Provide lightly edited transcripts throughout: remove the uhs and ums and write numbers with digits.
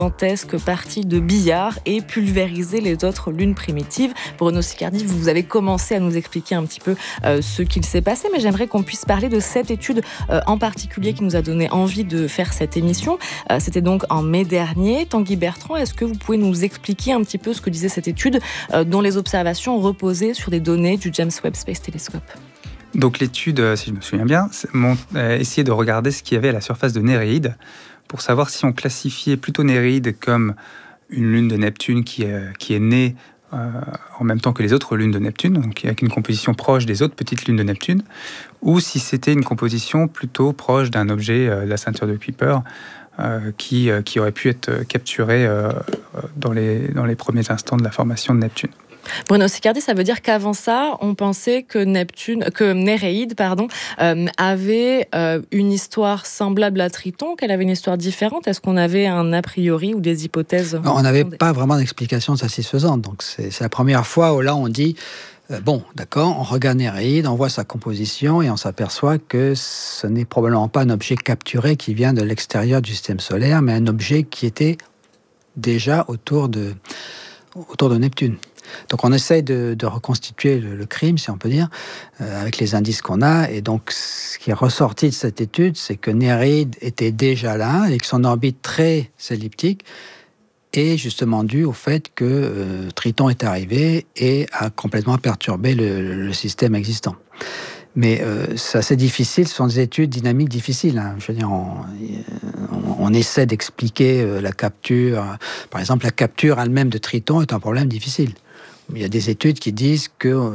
gigantesque partie de billard et pulvériser les autres lunes primitives. Bruno Siccardi, vous avez commencé à nous expliquer un petit peu ce qu'il s'est passé, mais j'aimerais qu'on puisse parler de cette étude en particulier qui nous a donné envie de faire cette émission. C'était donc en mai dernier. Tanguy Bertrand, est-ce que vous pouvez nous expliquer un petit peu ce que disait cette étude dont les observations reposaient sur des données du James Webb Space Telescope? Donc l'étude, si je me souviens bien, essayait de regarder ce qu'il y avait à la surface de Néréide pour savoir si on classifiait plutôt Néréide comme une lune de Neptune qui est née en même temps que les autres lunes de Neptune, donc avec une composition proche des autres petites lunes de Neptune, ou si c'était une composition plutôt proche d'un objet de la ceinture de Kuiper qui aurait pu être capturé dans les premiers instants de la formation de Neptune. Bruno Siccardi, ça veut dire qu'avant ça, on pensait que Néréide avait une histoire semblable à Triton, qu'elle avait une histoire différente. Est-ce qu'on avait un a priori ou des hypothèses? On n'avait pas vraiment d'explication satisfaisante. Donc c'est la première fois où là on dit bon, d'accord, on regarde Néréide, on voit sa composition et on s'aperçoit que ce n'est probablement pas un objet capturé qui vient de l'extérieur du système solaire, mais un objet qui était déjà autour de Neptune. Donc on essaye de reconstituer le crime, si on peut dire, avec les indices qu'on a. Et donc ce qui est ressorti de cette étude, c'est que Néréide était déjà là et que son orbite très elliptique est justement due au fait que Triton est arrivé et a complètement perturbé le système existant. Mais c'est assez difficile, ce sont des études dynamiques difficiles. Hein. Je veux dire, on essaie d'expliquer la capture. Par exemple, la capture elle-même de Triton est un problème difficile. Il y a des études qui disent que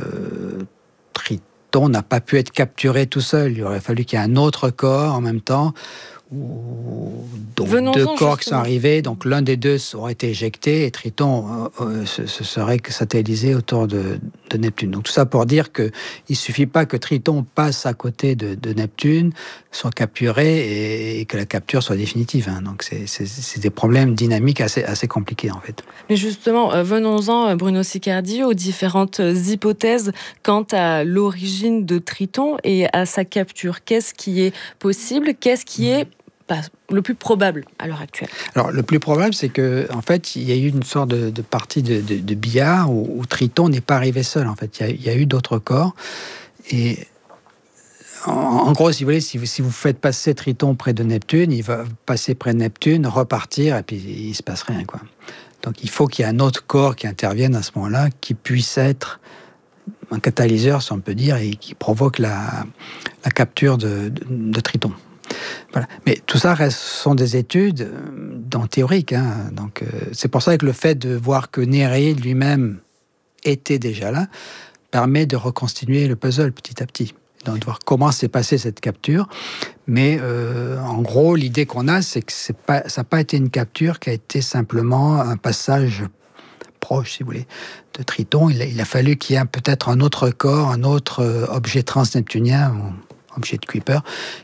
Triton n'a pas pu être capturé tout seul. Il aurait fallu qu'il y ait un autre corps en même temps, donc deux corps qui sont arrivés. Donc l'un des deux aurait été éjecté et Triton se serait satellisé autour de Neptune. Donc tout ça pour dire qu'il ne suffit pas que Triton passe à côté de Neptune, soit capturé et que la capture soit définitive. Hein. Donc c'est des problèmes dynamiques assez compliqués en fait. Mais justement, venons-en, Bruno Siccardi, aux différentes hypothèses quant à l'origine de Triton et à sa capture. Qu'est-ce qui est possible? Qu'est-ce qui est le plus probable à l'heure actuelle? Alors, le plus probable, c'est qu'en fait, il y a eu une sorte de partie de billard où Triton n'est pas arrivé seul. En fait, il y a eu d'autres corps. Et en gros, si vous voulez, si vous faites passer Triton près de Neptune, il va passer près de Neptune, repartir, et puis il ne se passe rien, quoi. Donc, il faut qu'il y ait un autre corps qui intervienne à ce moment-là, qui puisse être un catalyseur, si on peut dire, et qui provoque la capture de Triton. Voilà. Mais tout ça sont des études théoriques. Hein. Donc, c'est pour ça que le fait de voir que Néréide lui-même était déjà là permet de reconstituer le puzzle petit à petit. Donc, de voir comment s'est passée cette capture. Mais en gros, l'idée qu'on a, c'est que ça n'a pas été une capture qui a été simplement un passage proche, si vous voulez, de Triton. Il a fallu qu'il y ait peut-être un autre corps, un autre objet transneptunien, objet de Kuiper,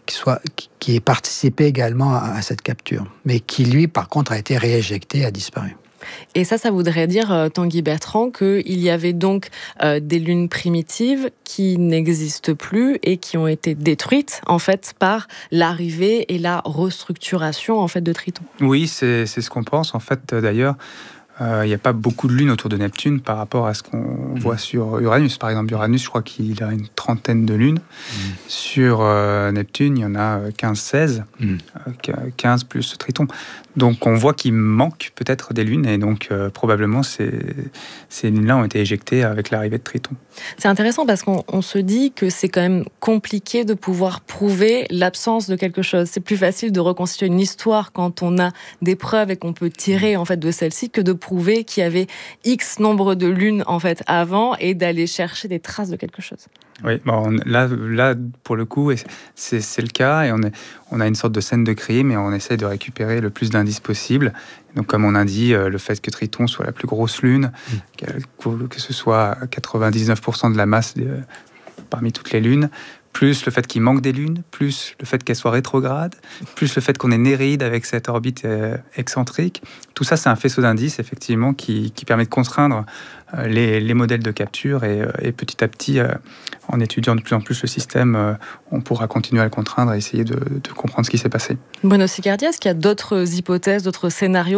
qui ait participé également à cette capture, mais qui, lui, par contre, a été rééjecté, a disparu. Et ça voudrait dire, Tanguy Bertrand, qu'il y avait donc des lunes primitives qui n'existent plus et qui ont été détruites, en fait, par l'arrivée et la restructuration, en fait, de Triton. Oui, c'est ce qu'on pense, en fait, d'ailleurs. Il n'y a pas beaucoup de lunes autour de Neptune par rapport à ce qu'on voit sur Uranus. Par exemple, Uranus, je crois qu'il a une trentaine de lunes. Sur Neptune, il y en a 15-16, 15 plus Triton. Donc on voit qu'il manque peut-être des lunes et donc probablement ces lunes-là ont été éjectées avec l'arrivée de Triton. C'est intéressant parce qu'on se dit que c'est quand même compliqué de pouvoir prouver l'absence de quelque chose. C'est plus facile de reconstituer une histoire quand on a des preuves et qu'on peut tirer en fait de celle-ci que de prouver qu'il y avait X nombre de lunes en fait avant et d'aller chercher des traces de quelque chose. Oui, bon, là, pour le coup, c'est le cas, et on a une sorte de scène de crime, et on essaie de récupérer le plus d'indices possible. Donc, comme on a dit, le fait que Triton soit la plus grosse lune, que ce soit 99% de la masse parmi toutes les lunes, plus le fait qu'il manque des lunes, plus le fait qu'elles soient rétrogrades, plus le fait qu'on ait Néréide avec cette orbite excentrique. Tout ça, c'est un faisceau d'indices, effectivement, qui permet de contraindre les modèles de capture et petit à petit, en étudiant de plus en plus le système, on pourra continuer à le contraindre et essayer de comprendre ce qui s'est passé. Bruno Siccardi, est-ce qu'il y a d'autres hypothèses, d'autres scénarios